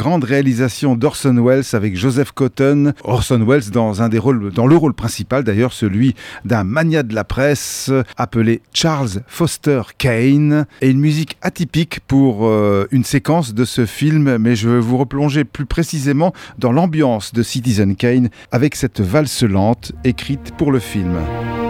grande réalisation d'Orson Welles avec Joseph Cotten. Orson Welles dans le rôle principal d'ailleurs, celui d'un magnat de la presse appelé Charles Foster Kane. Et une musique atypique pour une séquence de ce film, mais je vais vous replonger plus précisément dans l'ambiance de Citizen Kane avec cette valse lente écrite pour le film.